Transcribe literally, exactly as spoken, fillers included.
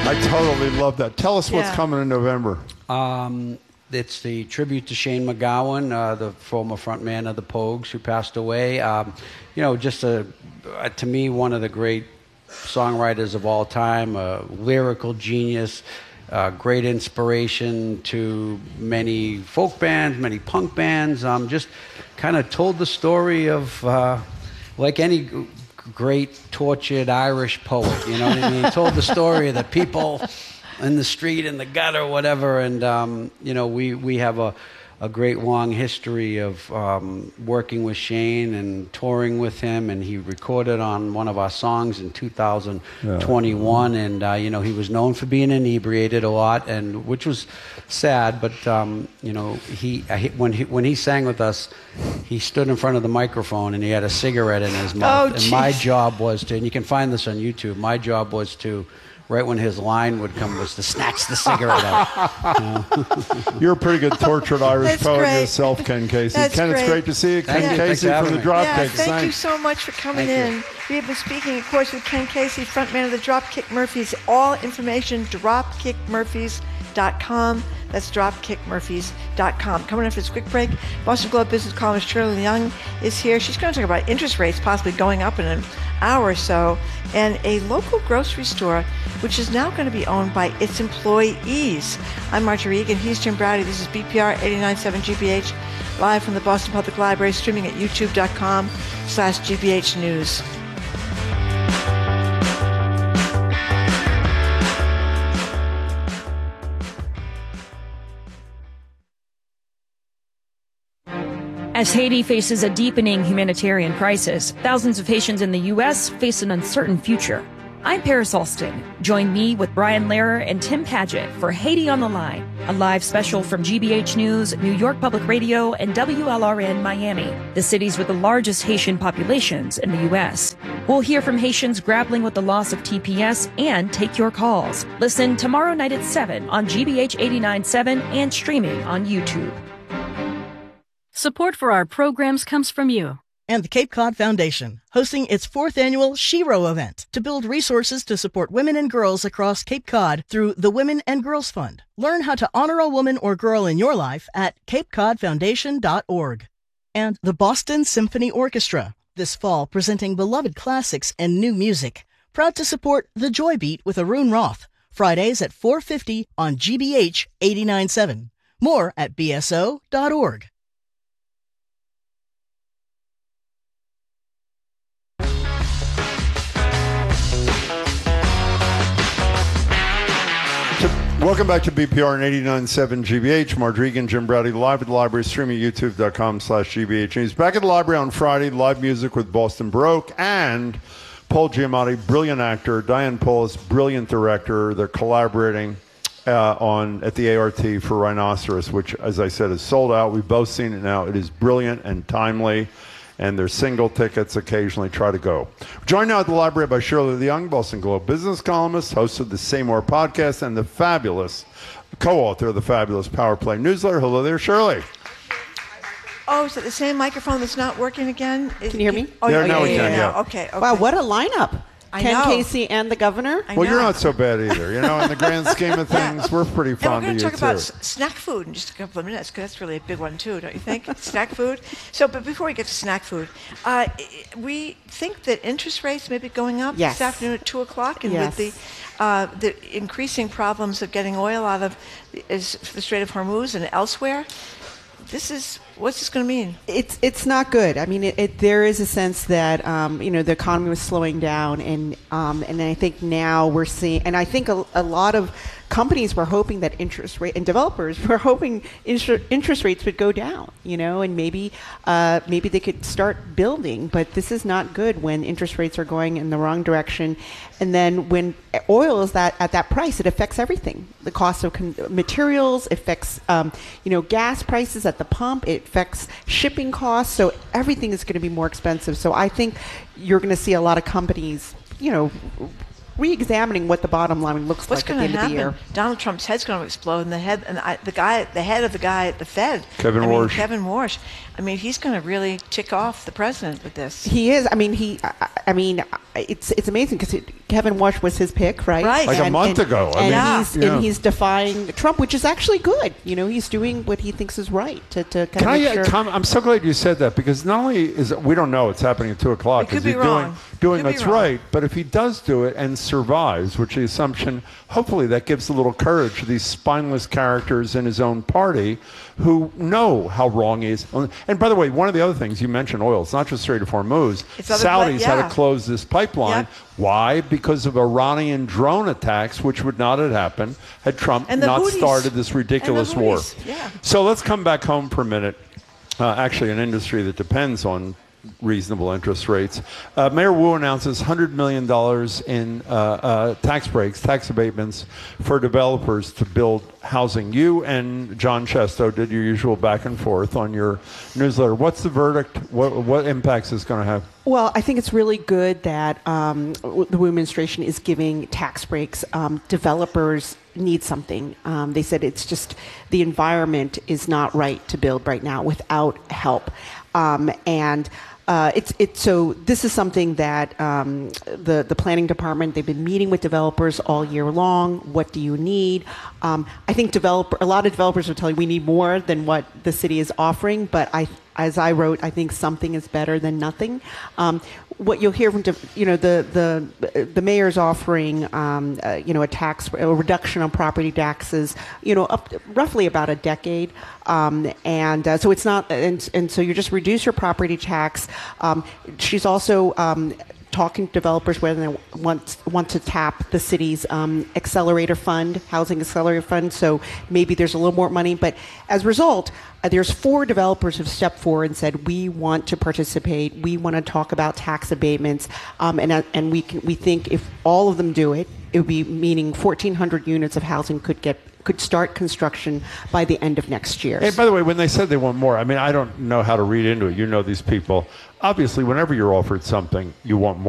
I totally love that. Tell us what's Yeah. coming in November. Um, it's the tribute to Shane MacGowan, uh, the former frontman of the Pogues, who passed away. Um, you know, just a, uh, to me, one of the great songwriters of all time, a lyrical genius, uh, great inspiration to many folk bands, many punk bands. Um, just kind of told the story of, uh, like any g- great tortured Irish poet, you know what I mean? He told the story of the people in the street, in the gutter, whatever. And, um, you know, we, we have a, a great long history of um, working with Shane and touring with him. And he recorded on one of our songs in two thousand twenty-one. Yeah. And, uh, you know, he was known for being inebriated a lot, and which was sad. But, um, you know, he, I, when he when he sang with us, he stood in front of the microphone and he had a cigarette in his mouth. Oh, and my job was to, and you can find this on YouTube, my job was to, right when his line would come, was to snatch the cigarette out. You know? You're a pretty good tortured Irish That's poet great. yourself, Ken Casey. That's Ken, great. it's great to see you. Ken Thank you. Thanks Casey for from having the me. Dropkicks. Yeah, thank Thanks. you so much for coming Thank you. in. We have been speaking, of course, with Ken Casey, frontman of the Dropkick Murphys. All information, dropkick murphys dot com. That's dropkick murphys dot com. Coming up for this quick break, Boston Globe business columnist Shirley Young is here. She's going to talk about interest rates possibly going up in an hour or so, and a local grocery store which is now going to be owned by its employees. I'm Marjorie Egan. He's Jim Browdy. This is B P R eighty-nine point seven G B H, live from the Boston Public Library, streaming at youtube dot com slash G B H News. As Haiti faces a deepening humanitarian crisis, thousands of Haitians in the U S face an uncertain future. I'm Paris Alston. Join me with Brian Lehrer and Tim Paget for Haiti on the Line, a live special from G B H News, New York Public Radio, and W L R N Miami, the cities with the largest Haitian populations in the U S. We'll hear from Haitians grappling with the loss of T P S and take your calls. Listen tomorrow night at seven on G B H eighty-nine point seven and streaming on YouTube. Support for our programs comes from you. And the Cape Cod Foundation, hosting its fourth annual Shero event to build resources to support women and girls across Cape Cod through the Women and Girls Fund. Learn how to honor a woman or girl in your life at cape cod foundation dot org. And the Boston Symphony Orchestra, this fall presenting beloved classics and new music. Proud to support The Joy Beat with Arun Roth, Fridays at four fifty on G B H eighty-nine point seven. More at b s o dot org. Welcome back to B P R and eighty-nine point seven G B H. Marjorie Egan, Jim Browdy, live at the library, streaming at youtube dot com slash G B H News. Back at the library on Friday, live music with Boston Baroque and Paul Giamatti, brilliant actor, Diane Paulus, brilliant director. They're collaborating uh, on at the A R T for Rhinoceros, which, as I said, is sold out. We've both seen it now. It is brilliant and timely, and there's single tickets. Occasionally try to go. Joined now at the library by Shirley Young, Boston Globe business columnist, host of the Say More podcast, and the fabulous co-author of the fabulous Power Play newsletter. Hello there, Shirley. Oh, is it the same microphone that's not working again? Is, Can you hear me? Oh, Yeah, yeah, now yeah, we yeah, can, yeah. yeah. Okay, okay. Wow, what a lineup. I Ken know. Casey and the governor. I Well, know. you're not so bad either. You know, in the grand scheme of things, we're pretty And we're fond going of to you, talk about too. s- snack food in just a couple of minutes, because that's really a big one, too, don't you think? Snack food. So, but before we get to snack food, uh, i- we think that interest rates may be going up Yes. this afternoon at two o'clock, and Yes. with the uh, the increasing problems of getting oil out of is the Strait of Hormuz and elsewhere, this is, what's this going to mean? It's it's not good. I mean, it, it, there is a sense that um, you know the economy was slowing down, and um, and I think now we're seeing, and I think a, a lot of companies were hoping that interest rate and developers were hoping inter- interest rates would go down, you know, and maybe uh, maybe they could start building. But this is not good when interest rates are going in the wrong direction, and then when oil is that at that price, it affects everything. The cost of con- materials affects um, you know gas prices at the pump. It affects shipping costs. So everything is going to be more expensive. So I think you're going to see a lot of companies, you know, re-examining what the bottom line looks What's like at going the to end happen? of the year. Donald Trump's head's going to explode, and the head, and I, the guy, the head of the guy at the Fed, Kevin I mean, Warsh. Kevin Warsh. I mean, he's going to really tick off the president with this. He is. I mean, he. I, I mean, it's it's amazing because it, Kevin Walsh was his pick, right? Right. Like a month ago. I And, mean, he's, yeah. and he's defying Trump, which is actually good. You know, he's doing what he thinks is right to, to kind Can of I make sure. com- I'm so glad you said that, because not only is we don't know it's happening at two o'clock. It could is be he wrong. doing doing Could be what's wrong. right? But if he does do it and survives, which is the assumption, hopefully that gives a little courage to these spineless characters in his own party who know how wrong he is. And by the way, one of the other things you mentioned, oil. It's not just Strait of Hormuz. It's other pla- Saudis had yeah. to close this pipeline. Yep. Why? Because of Iranian drone attacks, which would not have happened had Trump And the not Houthis. started this ridiculous And the war. Houthis, yeah. So let's come back home for a minute. Uh, actually, an industry that depends on reasonable interest rates. Uh, Mayor Wu announces one hundred million dollars in uh, uh, tax breaks, tax abatements for developers to build housing. You and John Chesto did your usual back and forth on your newsletter. What's the verdict? What, what impacts is going to have? Well, I think it's really good that um, the Wu administration is giving tax breaks. Um, developers need something. Um, they said it's just the environment is not right to build right now without help. Um, and Uh, it's it's so this is something that um, the the planning department, they've been meeting with developers all year long. What do you need? Um, I think developer a lot of developers will tell you we need more than what the city is offering. But I, as I wrote, I think something is better than nothing. Um, what you'll hear from de- you know the the the mayor's offering um, uh, you know a tax a reduction on property taxes you know up to roughly about a decade. Um, and uh, so it's not, and, and so you just reduce your property tax. Um, she's also um, talking to developers whether they want want to tap the city's um, accelerator fund, housing accelerator fund. So maybe there's a little more money. But as a result, uh, there's four developers who've stepped forward and said we want to participate. We want to talk about tax abatements, um, and uh, and we can, we think if all of them do it, it would be meaning fourteen hundred units of housing could get. could start construction by the end of next year. Hey, by the way, when they said they want more, I mean, I don't know how to read into it. You know these people. Obviously, whenever you're offered something, you want more.